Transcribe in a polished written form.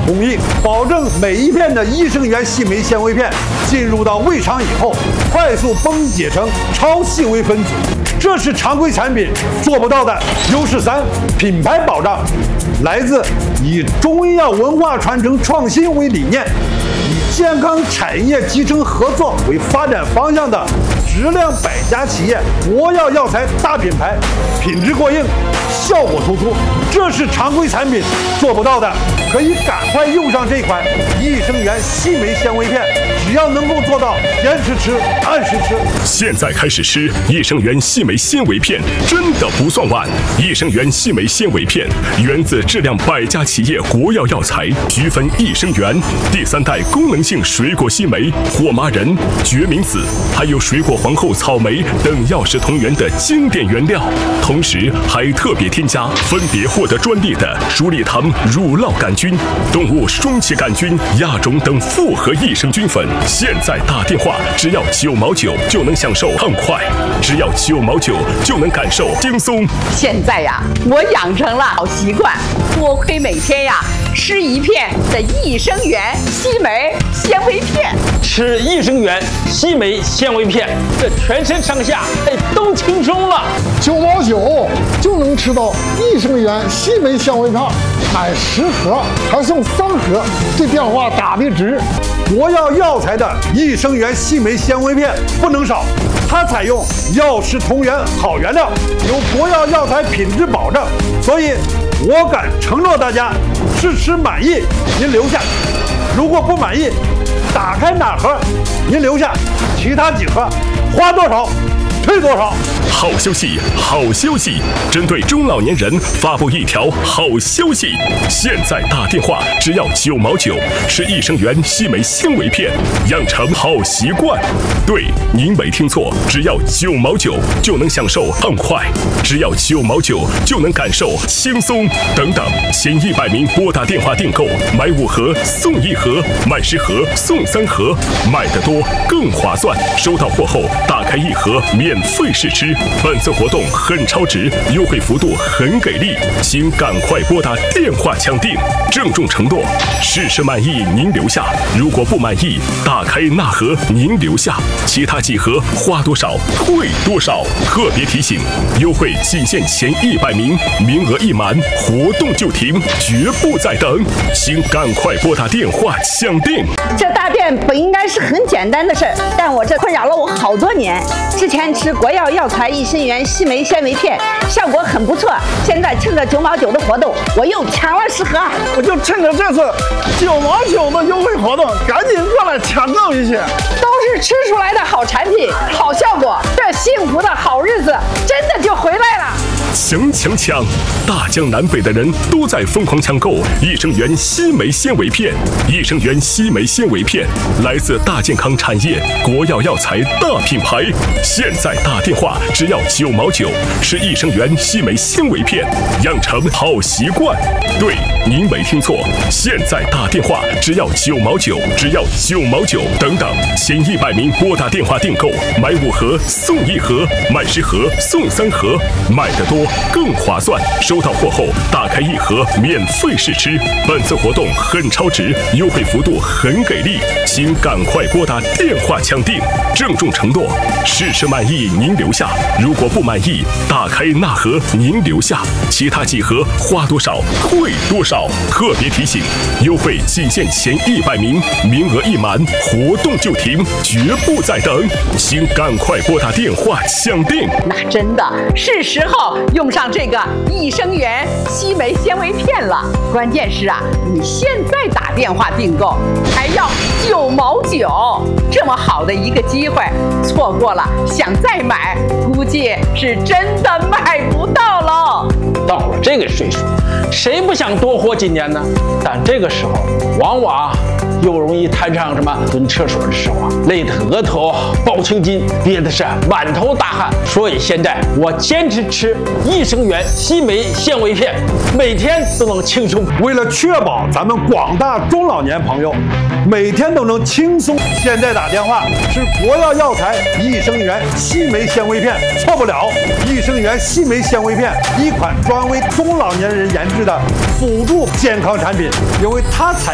供应，保证每一片的益生元细酶纤维片进入到胃肠以后，快速崩解成超细微分子，这是常规产品做不到的。优势3，品牌保障，来自以中医药文化传承创新为理念，以健康产业集成合作为发展方向的质量百家企业国药药材大品牌，品质过硬，效果突出，这是常规产品做不到的。可以赶快用上这款益生元细酶纤维片，只要能够做到坚持吃、按时吃。 现在开始吃益生元细酶纤维片，真的不算晚。益生元细酶纤维片源自质量百家企业国药药材菊酚益生元第3代功能性水果烯酶、火麻仁、决明子，还有水果皇后草莓等药食同源的经典原料，同时还特别添加分别获得专利的鼠李糖乳酪杆菌、动物双歧杆菌、亚种等复合益生菌粉。现在打电话只要9毛9就能享受畅快，只要9毛9就能感受轻松。 现在呀，我养成了好习惯，多亏每天呀吃1片的益生元细酶纤维片。 吃益生元细酶纤维片，这全身上下都轻松了。 9毛9就能吃到益生元细酶纤维片，买10盒还送3盒，这电话打的值。 国药药材的益生元细酶纤维片不能少，它采用药食同源好原料，有国药药材品质保证，所以我敢承诺大家，试吃满意您留下，如果不满意，打开哪盒您留下，其他几盒花多少退多少。 好消息，好消息！针对中老年人发布一条好消息，现在打电话只要9毛9，吃益生元细酶纤维片，养成好习惯。对，您没听错，只要9毛9就能享受畅快，只要9毛9就能感受轻松。等等，前100名拨打电话订购，买5盒送1盒，买10盒送3盒，买得多更划算。收到货后打开1盒免费试吃。本次活动很超值，优惠幅度很给力，请赶快拨打电话抢订。郑重承诺，试吃满意您留下，如果不满意，打开那盒您留下，其他几盒花多少退多少。特别提醒，优惠仅限前100名，名额一满活动就停，绝不再等，请赶快拨打电话抢订。 这大便本应该是很简单的事儿，但我这困扰了我好多年。之前吃国药药材益生元细酶纤维片，效果很不错。现在趁着9毛9的活动，我又抢了10盒。 我就趁着这次9毛9的优惠活动，赶紧过来抢购一些。 都是吃出来的好产品，好效果，这幸福的好日子真的就回来了。 抢抢抢！大江南北的人都在疯狂抢购益生元细酶纤维片。益生元细酶纤维片来自大健康产业国药药材大品牌。现在打电话只要9毛9，吃益生元细酶纤维片，养成好习惯。对，您没听错，现在打电话只要9毛9，只要9毛9。等等，前100名拨打电话订购，买5盒送1盒，买10盒送3盒，买得多更划算。收到货后打开1盒免费试吃。本次活动很超值，优惠幅度很给力，请赶快拨打电话抢订。郑重承诺，试吃满意您留下，如果不满意，打开那盒您留下，其他几盒花多少退多少。特别提醒，优惠仅限前100名，名额一满活动就停，绝不再等，请赶快拨打电话抢订。 那真的是时候用上这个益生元细酶纤维片了。关键是啊，你现在打电话订购还要9毛9，这么好的一个机会，错过了想再买，估计是真的买不到喽。 到了这个岁数，谁不想多活几年呢？但这个时候，往往又容易摊上什么蹲厕所的时候啊，累得额头爆青筋，憋的是满头大汗。所以现在我坚持吃益生元细酶纤维片，每天都能轻松。 为了确保咱们广大中老年朋友每天都能轻松，现在打电话是国药药材益生元细酶纤维片，错不了。益生元细酶纤维片，一款专为中老年人研制的辅助健康产品，因为它采